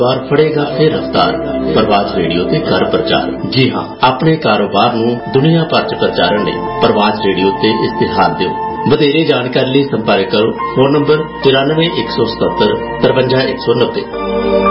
ਵਾਰ ਫੜੇਗਾ ਫਿਰ ਰਫ਼ਤਾਰ ਪ੍ਰਵਾਜ ਰੇਡੀਓ ਤੇ ਕਰ ਪ੍ਰਚਾਰ। ਜੀ ਹਾਂ, ਆਪਣੇ ਕਾਰੋਬਾਰ ਨੂੰ ਦੁਨੀਆ ਭਰ ਚ ਪ੍ਰਚਾਰਨ ਲਈ ਪ੍ਰਵਾਜ ਰੇਡੀਓ ਤੇ ਇਸ਼ਤਿਹਾਰ ਦਿਓ। ਵਧੇਰੇ ਜਾਣਕਾਰੀ ਲਈ ਸੰਪਰਕ ਕਰੋ। Phone number 93 177 53 190।